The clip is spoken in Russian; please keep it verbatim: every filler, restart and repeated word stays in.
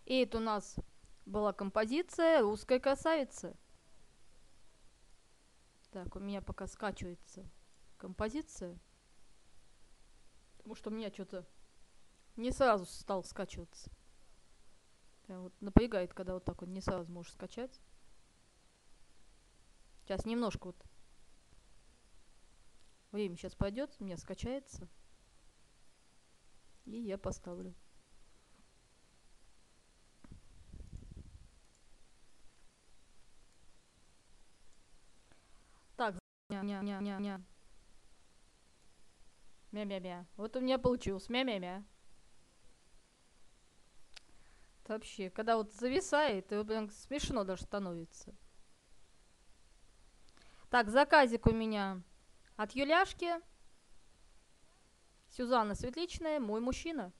И это у нас была композиция «Русская красавица». Так, у меня пока скачивается композиция. Потому что у меня что-то не сразу стал скачиваться. Прям вот напрягает, когда вот так вот не сразу можешь скачать. Сейчас немножко вот время сейчас пойдет, у меня скачается. И я поставлю. Так, мя-мя-мя-мя. Мя-мя-мя. Вот у меня получилось. Мя-мя-мя. Это вообще, когда вот зависает, и прям смешно даже становится. Так, заказик у меня от Юляшки. Сюзанна Светличная, мой мужчина.